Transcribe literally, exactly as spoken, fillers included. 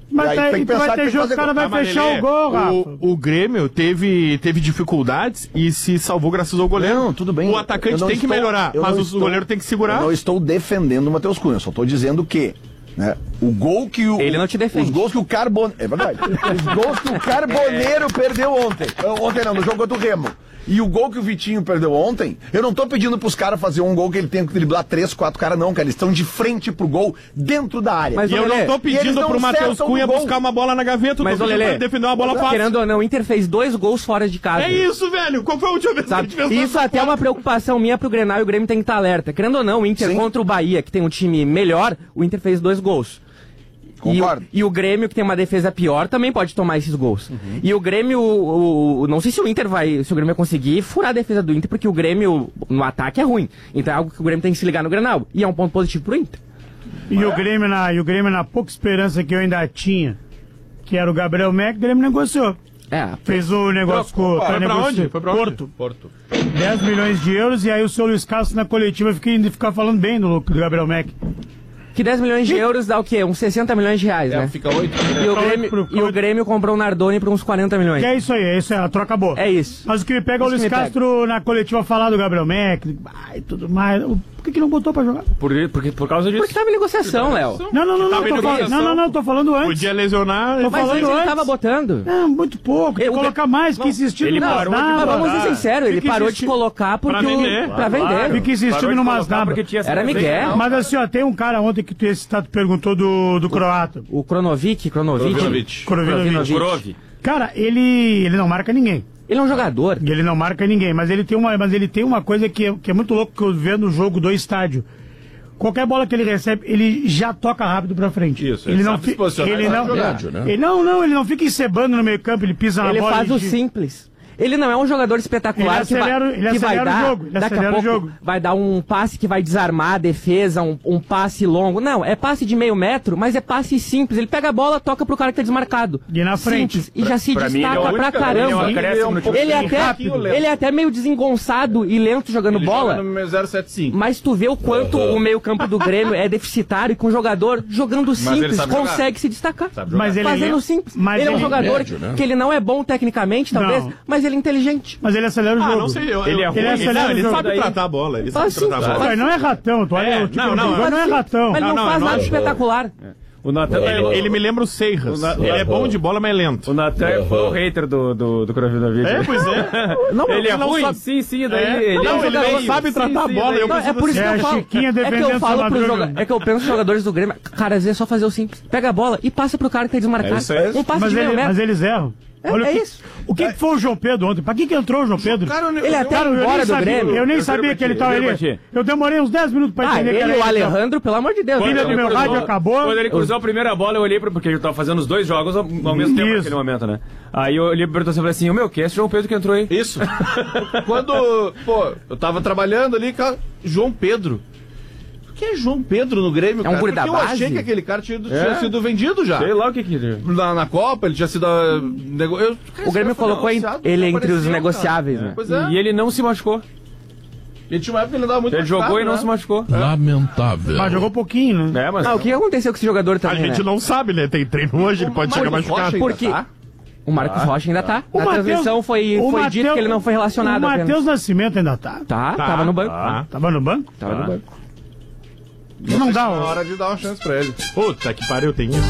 Mas aí tá, tem que vai pensar ter que jogo que o cara vai Ah, mas fechar Lelê, o gol, Rafa. O, o Grêmio teve, teve dificuldades e se salvou graças ao goleiro. Não, tudo bem. O atacante Eu não tem que estou- melhorar, eu mas não o estou- goleiro tem que segurar. Eu não estou defendendo o Matheus Cunha, eu só estou dizendo que, né, o gol que o... Ele não te defende. Os gols que o Carboneiro... É verdade. Os gols que o Carboneiro perdeu ontem. Ontem não, no jogo contra o Remo. E o gol que o Vitinho perdeu ontem, eu não tô pedindo pros caras fazer um gol que ele tem que driblar três, quatro caras, não, cara. Eles estão de frente pro gol, dentro da área. Mas, E eu Lelê, não tô pedindo pro Matheus Cunha buscar uma bola na gaveta, Mas, tô ô, pedindo Lelê, pra ele defender uma bola fácil. Querendo ou não, o Inter fez dois gols fora de casa. É isso, velho. Qual foi a última vez que a Sabe? gente fez Isso dois até é uma preocupação minha pro Grenal e o Grêmio tem que estar alerta. Querendo ou não, o Inter Sim. contra o Bahia, que tem um time melhor, o Inter fez dois gols. E o, Concordo. e o Grêmio, que tem uma defesa pior, também pode tomar esses gols. Uhum. E o Grêmio, o, o, não sei se o Inter vai, se o Grêmio vai conseguir furar a defesa do Inter, porque o Grêmio no ataque é ruim. Então é algo que o Grêmio tem que se ligar no Grenal. E é um ponto positivo pro Inter. E o Grêmio, na, e o Grêmio, na pouca esperança que eu ainda tinha, que era o Gabriel Mac, o Grêmio negociou. É. Fez o negócio com Foi pra negociou. onde? Foi pra onde? Porto. Porto. dez milhões de euros, e aí o seu Luiz Castro na coletiva fica, fica falando bem do, do Gabriel Mac. Que dez milhões de euros dá o quê? Uns sessenta milhões de reais, É, né? fica oito. E o, Grêmio, e o Grêmio comprou o Nardoni por uns quarenta milhões. Que é isso aí, é isso aí, a troca boa. É isso. Mas o que me pega é o Isso Luiz que me Castro na coletiva falar do Gabriel Mac, e tudo mais. Por que, que não botou pra jogar? Por, porque, por causa disso. Porque tava em negociação, Léo. Não, não, não, não, Tava em tô falando, negociação. não, não, não, tô falando antes. Podia lesionar. Tô Mas falando antes ele antes. tava botando. Não, muito pouco. Tem Eu- que colocar mais, que insistir ele no parou de Masnada. Mas vamos ser botar. sinceros, ele Fica parou de insistindo- colocar porque Pra o- vender. pra vender. Fica insistindo Parou de no colocar Masnada. porque tinha Era Miguel. Mas assim, ó, tem um cara ontem que tu, esse tá, tu perguntou do, do croata. O Kronovic, Kronovic. Krovinovic. Krovinovic. Kurov. Cara, ele, ele não marca ninguém. Ele é um jogador. E ele não marca ninguém, mas ele tem uma, mas ele tem uma coisa que é, que é muito louco que eu vejo no jogo do estádio. Qualquer bola que ele recebe, ele já toca rápido pra frente. Isso, ele ele não sabe se fica, posicionar, ele ele não, sabe jogar, né? ele não, não, ele não fica encebando no meio campo, ele pisa na Ele bola. faz e o de- simples. Ele não é um jogador espetacular Ele que vai, acelera- ele que vai acelera o dar, jogo, ele daqui a acelera o pouco jogo. vai dar um passe que vai desarmar a defesa, um, um passe longo. Não, é passe de meio metro, mas é passe simples. Ele pega a bola, toca pro cara que tá desmarcado. E na frente. Simples, e já se pra mim, ele é destaca o pra único- ele é um caramba. acréscimo no time. Ele é até, rápido. ele é até meio desengonçado e lento jogando Ele bola. joga no meu zero sete cinco. Mas tu vê o quanto o meio campo do Grêmio é deficitário e com o jogador jogando ele simples sabe jogar. consegue se destacar. Sabe jogar. Mas ele Fazendo é- simples. mas ele é um ele- jogador médio, né? que ele não é bom tecnicamente, talvez, Não. mas ele é inteligente. Mas ele acelera o Ah, jogo. não sei. Eu, Ele é eu- ruim, ele, ele não, ele sabe sabe daí. tratar a bola. Ele sabe Faz tratar a sim, bola. Mas não é ratão, tu olha, É, o tipo, não, não, mas não é ratão. Mas ele não, Não, não, faz é nada não. espetacular. O Natan Ele, ele me lembra o Seiras. O Na- Ele é bom de bola, mas é lento. o Natan foi o hater do, do, do Krovinovic. É, pois é. Não, Ele é não ruim? sabe- Sim, sim, daí É. ele, Não, é um ele jogador- não sabe tratar a sim, bola, daí- eu Não, é por isso É que a eu falo. Chiquinha É que eu defendendo falo essa pros madruga. joga- É que eu penso nos jogadores do Grêmio, cara, às vezes é só fazer o simples. Pega a bola e passa pro cara que tá desmarcado. É isso aí. Um passe Mas, de meio ele- metro. mas eles erram. É- Olha o é que- isso. O que, que foi o João Pedro ontem? Pra que, que entrou o João Pedro? Ele até Cara, eu embora nem do sabia, Grêmio. Eu nem Eu sabia juro que ele pra ti, tava eu juro ali. pra ti. Eu demorei uns dez minutos pra Ah, entender que ele era e o ele. Alejandro, pelo amor de Deus. Filha Não, do meu cruzou- rádio acabou. Quando ele cruzou a primeira bola, eu olhei pra, porque ele tava fazendo os dois jogos ao, ao mesmo tempo Isso. naquele momento, né? Aí eu olhei pra ele e falei assim, o meu, que é esse João Pedro que entrou aí? Isso. Quando, pô, eu tava trabalhando ali, cara, João Pedro. Por que é João Pedro no Grêmio, É um cara? guri Porque da eu achei base? que aquele cara tinha, tinha É. sido vendido já. Sei lá o que que ele... Na, na Copa, ele tinha sido... ah, nego... eu, cara, O esse Grêmio cara foi colocou em- negociado, ele não entre os apareceu, negociáveis, cara. né? Pois é. E ele não se machucou. E tinha uma época que ele andava muito Ele jogou machucado, e não né? se machucou. Lamentável. Mas jogou pouquinho, né? É, mas... Ah, o que aconteceu com esse jogador A também, gente né? não sabe, né? Tem treino hoje, ele pode chegar Marcos Rocha machucado. ainda Porque tá? o Marcos Rocha ainda tá. O Na Mateus- transmissão foi, o foi Mateus- dito que ele não foi relacionado O apenas. Matheus Nascimento ainda tá. Tá, Tá, tava no banco. tá. Tava no banco? Tava no banco. Não dá, Na ó. hora de dar uma chance pra ele. Puta que pariu, tem isso.